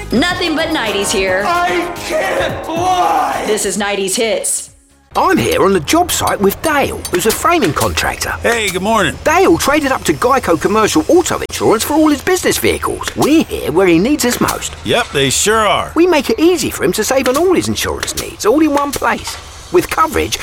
Nothing but 90s here. I can't fly! This is 90s Hits. I'm here on the job site with Dale, who's a framing contractor. Hey, good morning. Dale traded up to Geico Commercial Auto Insurance for all his business vehicles. We're here where he needs us most. Yep, they sure are. We make it easy for him to save on all his insurance needs, all in one place. With coverage